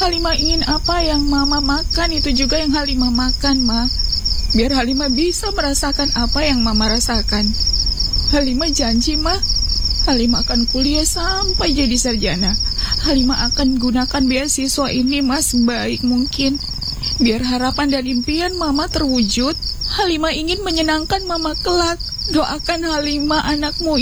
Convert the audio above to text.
Halimah ingin apa yang Mama makan, itu juga yang Halimah makan, Ma. Biar Halimah bisa merasakan apa yang Mama rasakan. Halimah janji, Ma. Halimah akan kuliah sampai jadi sarjana. Halimah akan gunakan beasiswa ini, Mas, sebaik mungkin. Biar harapan dan impian Mama terwujud. Halimah ingin menyenangkan Mama kelak. Doakan Halimah, anakmu